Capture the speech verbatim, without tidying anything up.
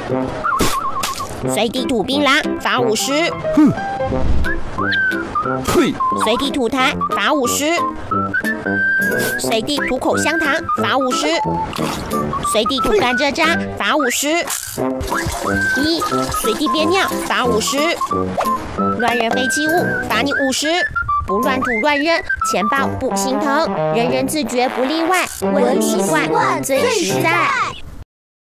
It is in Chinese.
随地吐槟榔，罚五十。 哼！呸！ 随地吐痰，罚五十。随地吐口香糖，罚五十。随地吐甘蔗渣，罚五十。一，随地憋尿，罚五十。乱扔废弃物，罚你五十。不乱吐乱扔，钱包不心疼。人人自觉不例外，文明习惯最实在。